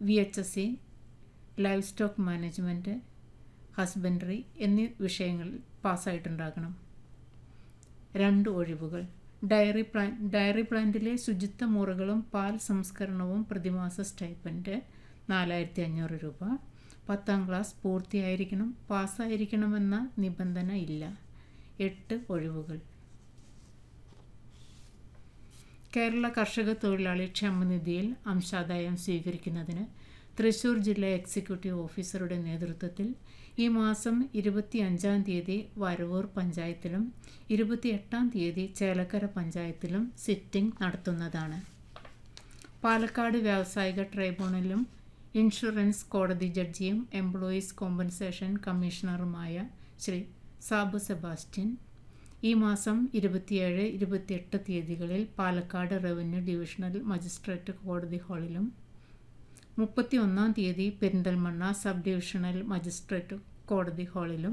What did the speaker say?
VHSE, live stock management, husbandry എന്നീ വിഷയങ്ങളിൽ പാസ്സായിട്ടുണ്ടാകണം. 2 ഒഴിവുകൾ. ഡയറി പ്ലാന്റിലെ ശുചിത്വ മുറകളും പാൽ സംസ്കരണവും പ്രതിമാസ സ്റ്റൈപ്പൻഡ് 4500 രൂപ. 10ാം ക്ലാസ് പൂർത്തിയായിരിക്കണം, പാസ്സായിരിക്കണമെന്ന നിബന്ധന ഇല്ല. 8 ഒഴിവുകൾ. കേരള കർഷക തൊഴിലാളി ക്ഷേമനിധിയിൽ അംശാദായം സ്വീകരിക്കുന്നതിന് തൃശ്ശൂർ ജില്ലാ എക്സിക്യൂട്ടീവ് ഓഫീസറുടെ നേതൃത്വത്തിൽ ഈ മാസം 25-ാം തീയതി വരവൂർ പഞ്ചായത്തിലും 28-ാം തീയതി ചേലക്കര പഞ്ചായത്തിലും സിറ്റിംഗ് നടത്തുന്നതാണ്. പാലക്കാട് വ്യാവസായിക ട്രൈബ്യൂണലും ഇൻഷുറൻസ് കോടതി ജഡ്ജിയും employees compensation കമ്മീഷണറുമായ Shri Sabu Sebastian ഈ മാസം 27-28 തീയതികളിൽ പാലക്കാട് റവന്യൂ ഡിവിഷണൽ മജിസ്ട്രേറ്റ് കോടതി ഹാളിലും 31-ാം തീയതി പെരിന്തൽമണ്ണ സബ് ഡിവിഷണൽ മജിസ്ട്രേറ്റ് കോടതി ഹാളിലും